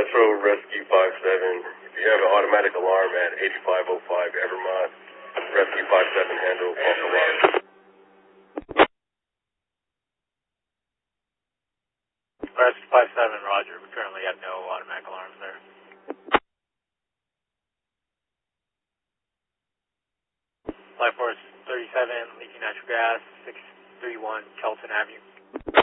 Metro Rescue 57. If you have an automatic alarm at 8505 Evermont, Rescue 57 handle false alarm. Rescue 57, roger. We currently have no automatic alarms there. Life Force 37, leaking natural gas, 631 Kelton Avenue.